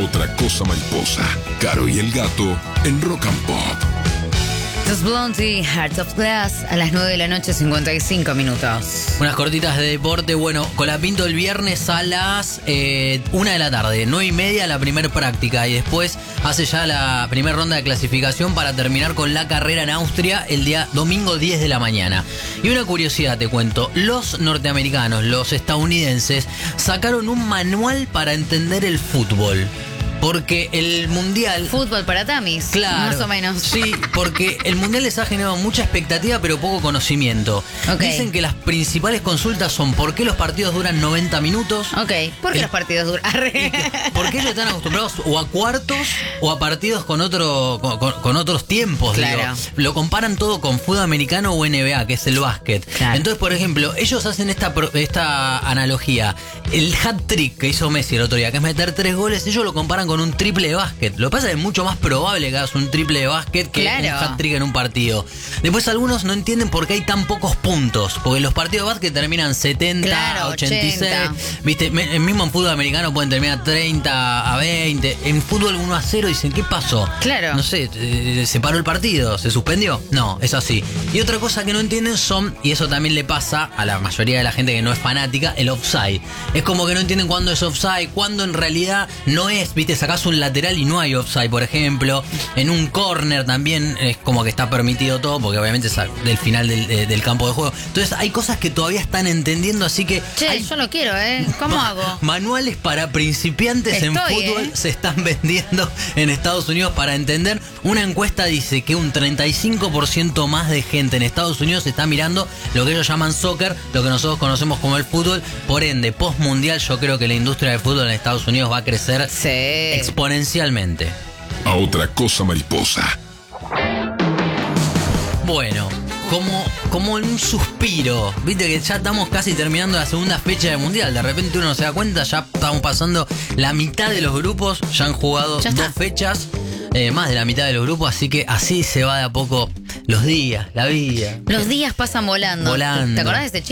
Otra cosa mariposa. Caro y el gato en Rock and Pop. Just Blondie, Heart of Glass, a las 9 de la noche, 55 minutos. Unas cortitas de deporte. Bueno, Colapinto el viernes a las 1 de la tarde, 9:30 la primera práctica. Y después hace ya la primera ronda de clasificación para terminar con la carrera en Austria el día domingo 10 de la mañana. Y una curiosidad te cuento. Los norteamericanos, los estadounidenses, sacaron un manual para entender el fútbol. Porque el mundial... Fútbol para tamis, Claro, más o menos. Sí, porque el mundial les ha generado mucha expectativa, pero poco conocimiento. Ok. Dicen que las principales consultas son ¿por qué los partidos duran 90 minutos? Ok, ¿por qué los partidos duran? ¿Por qué ellos están acostumbrados o a cuartos o a partidos con otros tiempos? Claro. Digo. Lo comparan todo con fútbol americano o NBA, que es el básquet. Claro. Entonces, por ejemplo, ellos hacen esta analogía. El hat-trick que hizo Messi el otro día, que es meter 3 goles, ellos lo comparan con un triple de básquet. Lo que pasa es que es mucho más probable que hagas un triple de básquet que Claro. un hat-trick en un partido. Después algunos no entienden por qué hay tan pocos puntos. Porque los partidos de básquet terminan 70, Claro, 86. 80. Viste, mismo en fútbol americano pueden terminar 30 a 20. En fútbol 1-0 dicen, ¿qué pasó? Claro. No sé, ¿se paró el partido? ¿Se suspendió? No, es así. Y otra cosa que no entienden son, y eso también le pasa a la mayoría de la gente que no es fanática, el offside. Es como que no entienden cuándo es offside, cuándo en realidad no es, viste, sacás un lateral y no hay offside, por ejemplo. En un corner también es como que está permitido todo, porque obviamente es del final del campo de juego. Entonces hay cosas que todavía están entendiendo, así que... Che, yo lo quiero, ¿eh? ¿Cómo hago? Manuales para principiantes en fútbol se están vendiendo en Estados Unidos para entender. Una encuesta dice que un 35% más de gente en Estados Unidos está mirando lo que ellos llaman soccer, lo que nosotros conocemos como el fútbol. Por ende, post mundial, yo creo que la industria del fútbol en Estados Unidos va a crecer exponencialmente. A otra cosa mariposa. Bueno, como en un suspiro, viste que ya estamos casi terminando la segunda fecha del mundial. De repente uno se da cuenta, ya estamos pasando la mitad de los grupos, ya han jugado 2 fechas, más de la mitad de los grupos, así que así se va de a poco los días, la vida. Los días pasan volando. Volando. ¿Te acordás de ese chico?